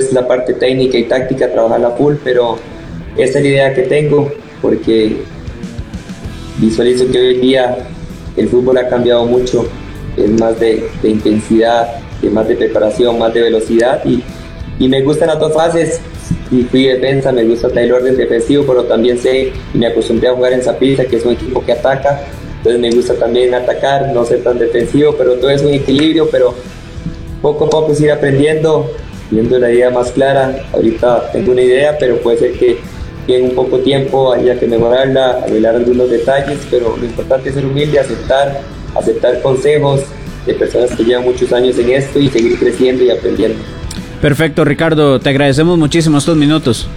es la parte técnica y táctica, trabajarla full, pero esa es la idea que tengo, porque visualizo que hoy en día el fútbol ha cambiado mucho, es más de intensidad, más de preparación, más de velocidad, y me gustan las dos fases. Y fui defensa, me gusta traer el orden defensivo, pero también sé y me acostumbré a jugar en Saprissa, que es un equipo que ataca, entonces me gusta también atacar, no ser tan defensivo, pero todo es un equilibrio, pero poco a poco ir aprendiendo, viendo la idea más clara. Ahorita tengo una idea, pero puede ser que en un poco tiempo haya que mejorarla, arreglar algunos detalles, pero lo importante es ser humilde, aceptar consejos de personas que llevan muchos años en esto y seguir creciendo y aprendiendo. Perfecto, Ricardo, te agradecemos muchísimo estos minutos.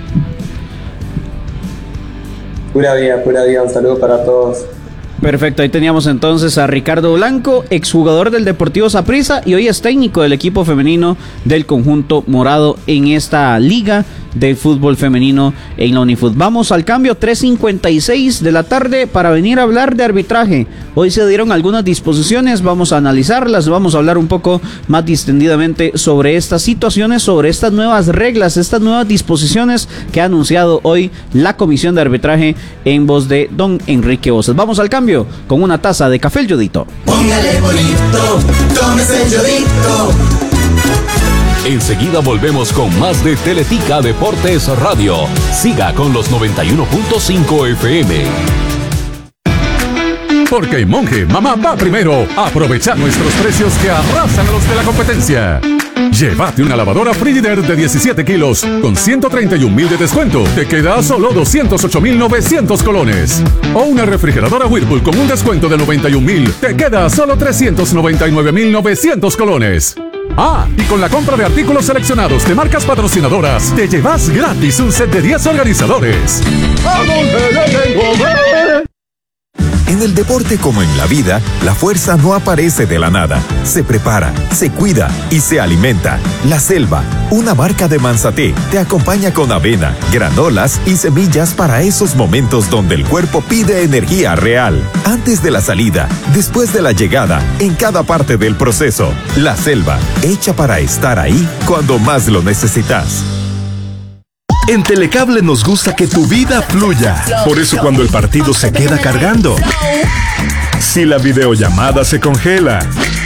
Pura vida, un saludo para todos. Perfecto, ahí teníamos entonces a Ricardo Blanco, exjugador del Deportivo Saprissa y hoy es técnico del equipo femenino del conjunto morado en esta liga de fútbol femenino en la Unifoot. Vamos al cambio, 3:56 de la tarde para venir a hablar de arbitraje. Hoy se dieron algunas disposiciones, vamos a analizarlas, vamos a hablar un poco más distendidamente sobre estas situaciones, sobre estas nuevas reglas, estas nuevas disposiciones que ha anunciado hoy la Comisión de Arbitraje en voz de don Enrique Bozas. Vamos al cambio con una taza de café El Yodito. Póngale bonito, tómese El Yodito. Enseguida volvemos con más de Teletica Deportes Radio. Siga con los 91.5 FM. Porque en Monje, mamá va primero. Aprovecha nuestros precios que arrasan a los de la competencia. Llévate una lavadora Frigidaire de 17 kilos con 131,000 de descuento. Te queda a solo 208,900 colones. O una refrigeradora Whirlpool con un descuento de 91,000. Te queda a solo 399,900 colones. Ah, y con la compra de artículos seleccionados de marcas patrocinadoras, te llevas gratis un set de 10 organizadores. En el deporte como en la vida, la fuerza no aparece de la nada. Se prepara, se cuida y se alimenta. La Selva, una marca de Manzaté, te acompaña con avena, granolas y semillas para esos momentos donde el cuerpo pide energía real. Antes de la salida, después de la llegada, en cada parte del proceso. La Selva, hecha para estar ahí cuando más lo necesitas. En Telecable nos gusta que tu vida fluya. Por eso cuando el partido se queda cargando, si la videollamada se congela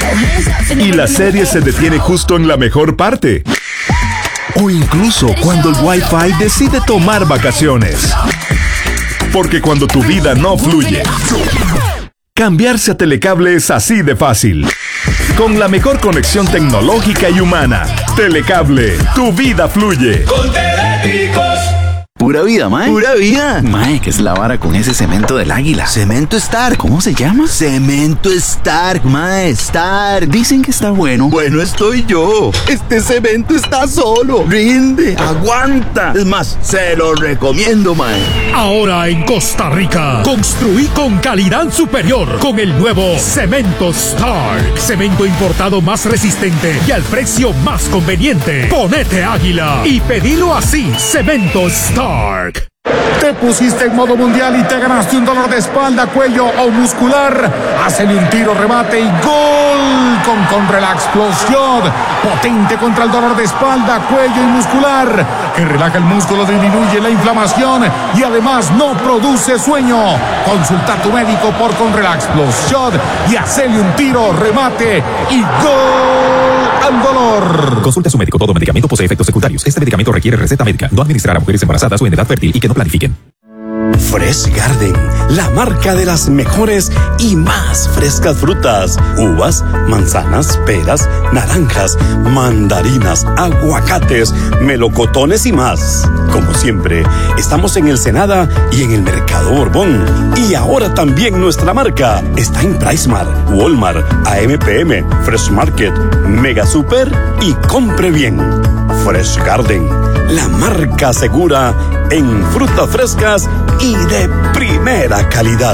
y la serie se detiene justo en la mejor parte, o incluso cuando el Wi-Fi decide tomar vacaciones. Porque cuando tu vida no fluye, cambiarse a Telecable es así de fácil. Con la mejor conexión tecnológica y humana. Telecable, tu vida fluye. Con Teléticos. Pura vida, mae. Pura vida. Mae, ¿qué es la vara con ese cemento del águila? Cemento Stark. ¿Cómo se llama? Cemento Stark, mae. Stark. Dicen que está bueno. Bueno, estoy yo. Este cemento está solo. Rinde. Aguanta. Es más, se lo recomiendo, mae. Ahora en Costa Rica, construí con calidad superior con el nuevo Cemento Stark. Cemento importado más resistente y al precio más conveniente. Ponete águila y pedilo así. Cemento Stark. Te pusiste en modo mundial y te ganaste un dolor de espalda, cuello o muscular. Hacele un tiro, remate y gol con Relax Plus Shot. Potente contra el dolor de espalda, cuello y muscular, que relaja el músculo, disminuye la inflamación y además no produce sueño. Consulta a tu médico por Relax Plus Shot y hacele un tiro, remate y gol al dolor. Consulte a su médico. Todo medicamento posee efectos secundarios. Este medicamento requiere receta médica. No administrar a mujeres embarazadas o en edad fértil y que no planifiquen. Fresh Garden, la marca de las mejores y más frescas frutas, uvas, manzanas, peras, naranjas, mandarinas, aguacates, melocotones y más. Como siempre, estamos en el Senada y en el Mercado Borbón. Y ahora también nuestra marca está en PriceMart, Walmart, AMPM, Fresh Market, Mega Super y Compre Bien. Fresh Garden, la marca segura en frutas frescas y de primera calidad.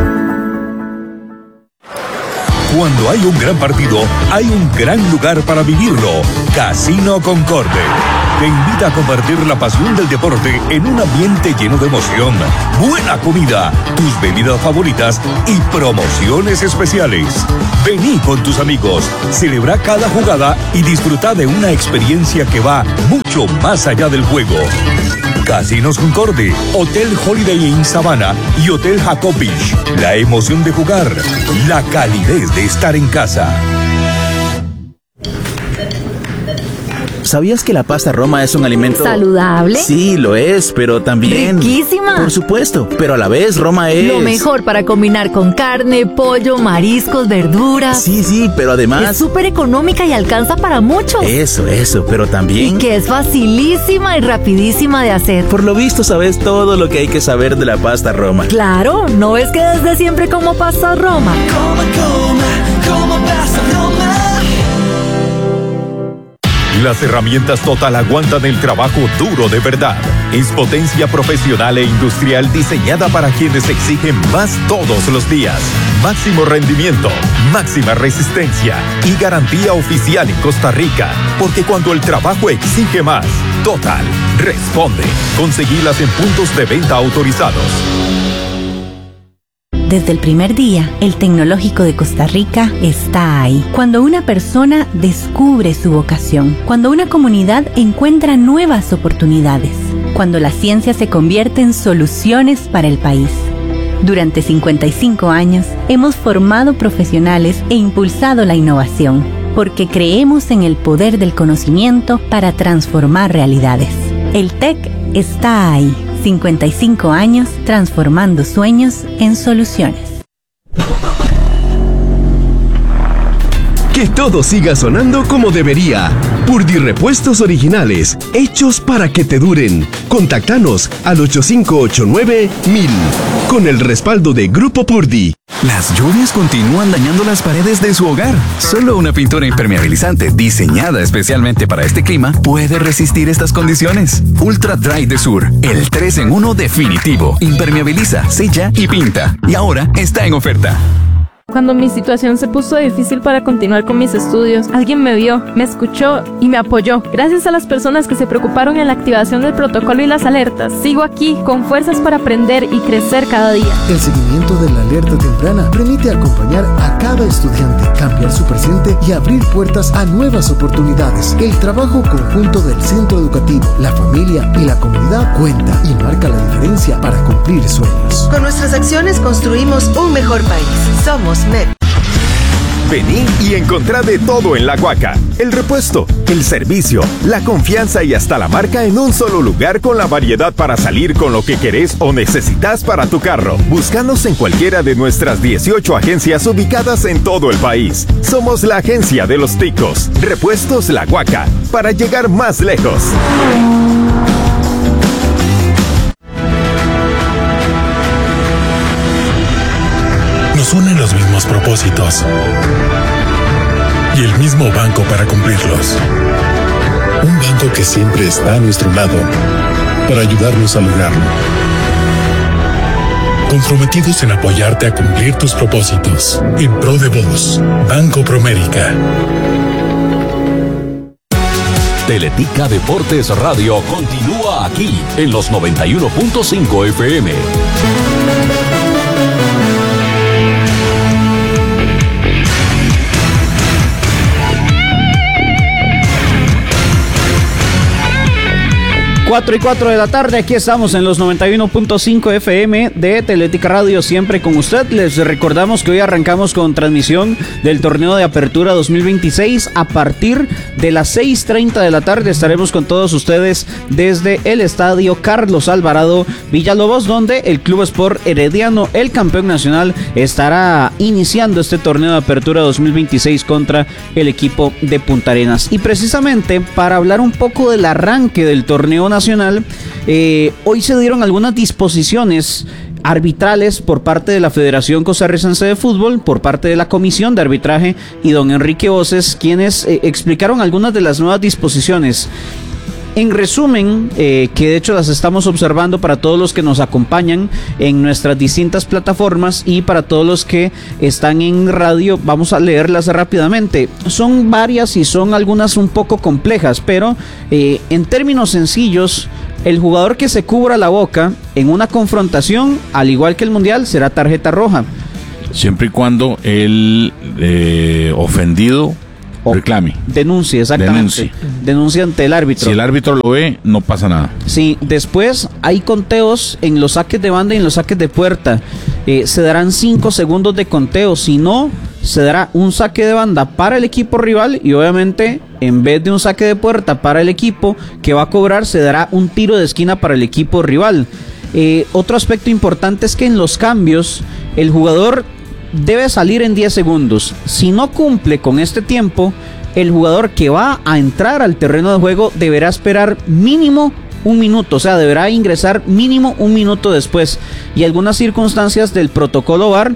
Cuando hay un gran partido, hay un gran lugar para vivirlo. Casino Concorde. te invita a compartir la pasión del deporte en un ambiente lleno de emoción, buena comida, tus bebidas favoritas y promociones especiales. Vení con tus amigos, celebra cada jugada y disfruta de una experiencia que va mucho más allá del juego. Casinos Concorde, Hotel Holiday Inn Sabana y Hotel Jacob Beach. La emoción de jugar, la calidez de estar en casa. ¿Sabías que la pasta Roma es un alimento saludable? Sí, lo es, pero también riquísima. Por supuesto, pero a la vez Roma es lo mejor para combinar con carne, pollo, mariscos, verduras. Sí, pero además es súper económica y alcanza para muchos. Eso, pero también y que es facilísima y rapidísima de hacer. Por lo visto sabes todo lo que hay que saber de la pasta Roma. Claro, ¿no ves que desde siempre como pasta Roma? Como pasta Roma. Las herramientas Total aguantan el trabajo duro de verdad. Es potencia profesional e industrial diseñada para quienes exigen más todos los días. Máximo rendimiento, máxima resistencia y garantía oficial en Costa Rica. Porque cuando el trabajo exige más, Total responde. Conseguilas en puntos de venta autorizados. Desde el primer día, el Tecnológico de Costa Rica está ahí. Cuando una persona descubre su vocación, cuando una comunidad encuentra nuevas oportunidades, cuando la ciencia se convierte en soluciones para el país. Durante 55 años, hemos formado profesionales e impulsado la innovación, porque creemos en el poder del conocimiento para transformar realidades. El TEC está ahí. 55 años transformando sueños en soluciones. Que todo siga sonando como debería. Purdy Repuestos Originales, hechos para que te duren. Contáctanos al 8589-1000 con el respaldo de Grupo Purdy. Las lluvias continúan dañando las paredes de su hogar. Solo una pintura impermeabilizante diseñada especialmente para este clima puede resistir estas condiciones. Ultra Dry de Sur, el 3-en-1 definitivo. Impermeabiliza, sella y pinta. Y ahora está en oferta. Cuando mi situación se puso difícil para continuar con mis estudios, alguien me vio, me escuchó y me apoyó. Gracias a las personas que se preocuparon en la activación del protocolo y las alertas, sigo aquí con fuerzas para aprender y crecer cada día. El seguimiento de la alerta temprana permite acompañar a cada estudiante, cambiar su presente y abrir puertas a nuevas oportunidades. El trabajo conjunto del centro educativo, la familia y la comunidad cuenta y marca la diferencia para cumplir sueños. Con nuestras acciones construimos un mejor país. Somos MEP. Vení y encontrá de todo en La Guaca. El repuesto, el servicio, la confianza y hasta la marca en un solo lugar con la variedad para salir con lo que querés o necesitas para tu carro. Búscanos en cualquiera de nuestras 18 agencias ubicadas en todo el país. Somos la agencia de los ticos. Repuestos La Guaca, para llegar más lejos. Nos unen los mismos propósitos y el mismo banco para cumplirlos. Un banco que siempre está a nuestro lado para ayudarnos a lograrlo. Comprometidos en apoyarte a cumplir tus propósitos. En pro de vos, Banco Promérica. Teletica Deportes Radio continúa aquí en los 91.5 FM. Cuatro y 4 de la tarde, aquí estamos en los 91.5 FM de Teletica Radio, siempre con usted. Les recordamos que hoy arrancamos con transmisión del torneo de apertura 2026. A partir de las 6:30 de la tarde estaremos con todos ustedes desde el estadio Carlos Alvarado Villalobos, donde el Club Sport Herediano, el campeón nacional, estará iniciando este torneo de apertura 2026 contra el equipo de Punta Arenas. Y precisamente para hablar un poco del arranque del torneo nacional, hoy se dieron algunas disposiciones arbitrales por parte de la Federación Costarricense de Fútbol, por parte de la Comisión de Arbitraje y don Enrique Voces, quienes explicaron algunas de las nuevas disposiciones. En resumen, que de hecho las estamos observando para todos los que nos acompañan en nuestras distintas plataformas y para todos los que están en radio, vamos a leerlas rápidamente. Son varias y son algunas un poco complejas, pero en términos sencillos, el jugador que se cubra la boca en una confrontación, al igual que el Mundial, será tarjeta roja. Siempre y cuando el ofendido reclame. Denuncie, exactamente. Denuncia ante el árbitro. Si el árbitro lo ve, no pasa nada. Sí, después hay conteos en los saques de banda y en los saques de puerta. Se darán 5 segundos de conteo. Si no, se dará un saque de banda para el equipo rival y obviamente, en vez de un saque de puerta para el equipo que va a cobrar, se dará un tiro de esquina para el equipo rival. Otro aspecto importante es que en los cambios, el jugador debe salir en 10 segundos. Si no cumple con este tiempo, el jugador que va a entrar al terreno de juego deberá esperar mínimo 1 minuto, o sea, deberá ingresar mínimo 1 minuto después. Y algunas circunstancias del protocolo VAR,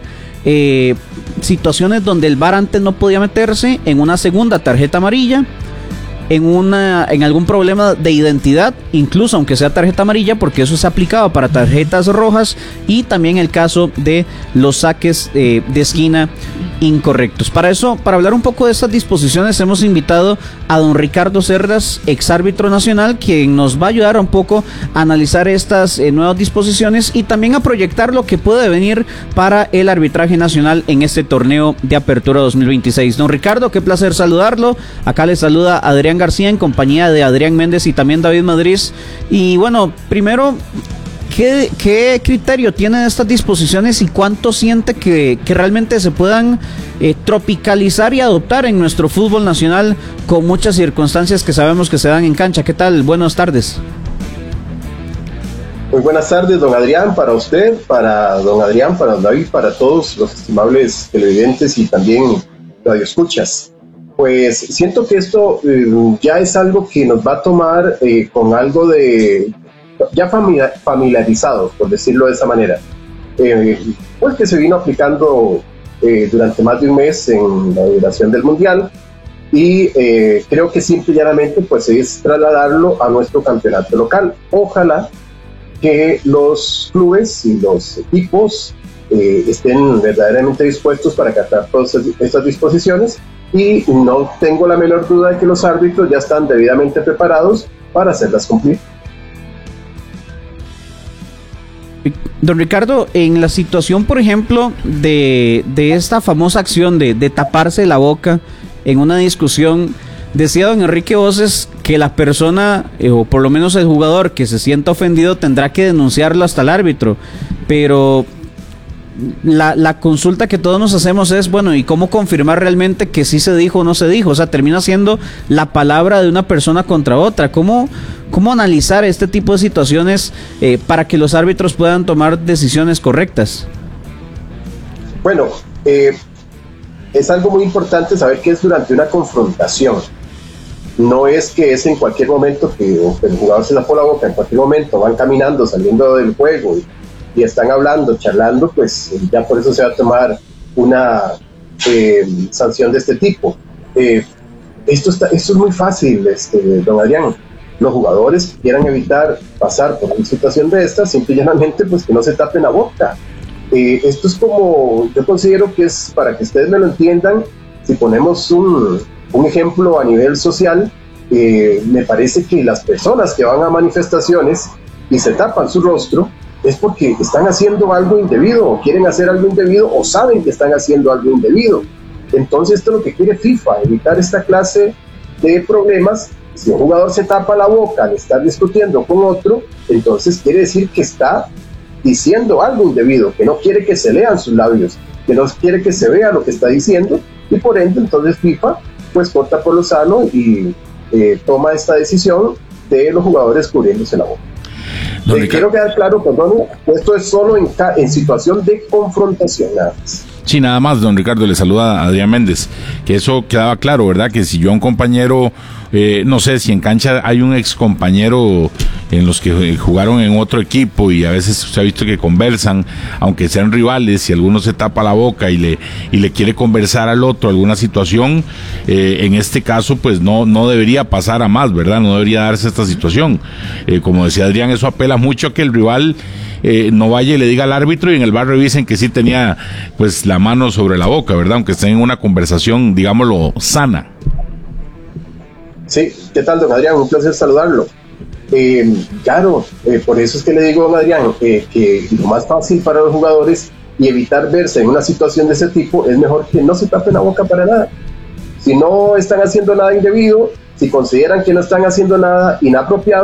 situaciones donde el VAR antes no podía meterse, en una segunda tarjeta amarilla, en algún problema de identidad, incluso aunque sea tarjeta amarilla, porque eso se aplicaba para tarjetas rojas, y también el caso de los saques de esquina incorrectos. Para eso, para hablar un poco de estas disposiciones, hemos invitado a don Ricardo Cerdas, exárbitro nacional, quien nos va a ayudar un poco a analizar estas nuevas disposiciones y también a proyectar lo que puede venir para el arbitraje nacional en este torneo de apertura 2026. Don Ricardo, qué placer saludarlo. Acá le saluda Adrián García en compañía de Adrián Méndez y también David Madrid. Y bueno, primero, ¿qué criterio tienen estas disposiciones y cuánto siente que realmente se puedan tropicalizar y adoptar en nuestro fútbol nacional con muchas circunstancias que sabemos que se dan en cancha? ¿Qué tal? Buenas tardes. Muy buenas tardes, don Adrián, para usted, para don Adrián, para don David, para todos los estimables televidentes y también radioescuchas. Pues siento que esto ya es algo que nos va a tomar con algo de ya familiarizados, por decirlo de esa manera, pues que se vino aplicando durante más de un mes en la duración del Mundial, y creo que simple y llanamente pues es trasladarlo a nuestro campeonato local. Ojalá que los clubes y los equipos estén verdaderamente dispuestos para acatar todas estas disposiciones, y no tengo la menor duda de que los árbitros ya están debidamente preparados para hacerlas cumplir. Don Ricardo, en la situación, por ejemplo, de esta famosa acción de taparse la boca en una discusión, decía don Enrique Voces que la persona, o por lo menos el jugador que se sienta ofendido, tendrá que denunciarlo hasta el árbitro, pero la consulta que todos nos hacemos es, bueno, ¿y cómo confirmar realmente que sí se dijo o no se dijo? O sea, termina siendo la palabra de una persona contra otra. ¿Cómo analizar este tipo de situaciones para que los árbitros puedan tomar decisiones correctas? Bueno, es algo muy importante saber que es durante una confrontación. No es que es en cualquier momento que el jugador se tapó la boca, en cualquier momento van caminando, saliendo del juego y están hablando, charlando, pues ya por eso se va a tomar una sanción de este tipo. Esto es muy fácil, don Adrián. Los jugadores que quieran evitar pasar por una situación de esta, simple y llanamente, pues que no se tapen la boca. Esto es como, yo considero que es, para que ustedes me lo entiendan, si ponemos un ejemplo a nivel social, me parece que las personas que van a manifestaciones y se tapan su rostro, es porque están haciendo algo indebido, o quieren hacer algo indebido, o saben que están haciendo algo indebido. Entonces esto es lo que quiere FIFA, evitar esta clase de problemas. Si un jugador se tapa la boca al estar discutiendo con otro, entonces quiere decir que está diciendo algo indebido, que no quiere que se lean sus labios, que no quiere que se vea lo que está diciendo, y por ende entonces FIFA pues corta por lo sano y toma esta decisión de los jugadores cubriéndose la boca. Quiero quedar claro, perdón, esto es solo en situación de confrontación, nada más. Sí, nada más, don Ricardo, le saluda a Adrián Méndez, que eso quedaba claro, ¿verdad? Que si yo a un compañero, no sé, si en cancha hay un ex compañero en los que jugaron en otro equipo y a veces se ha visto que conversan, aunque sean rivales, y alguno se tapa la boca y le quiere conversar al otro alguna situación, en este caso pues no debería pasar a más, ¿verdad? No debería darse esta situación. Como decía Adrián, eso apela mucho a que el rival no vaya y le diga al árbitro y en el bar revisen que sí tenía pues la mano sobre la boca, ¿verdad? Aunque estén en una conversación, digámoslo, sana. Sí, ¿qué tal, don Adrián? Un placer saludarlo. Claro, por eso es que le digo, don Adrián, que lo más fácil para los jugadores y evitar verse en una situación de ese tipo es mejor que no se tapen la boca para nada. Si no están haciendo nada indebido, si consideran que no están haciendo nada inapropiado,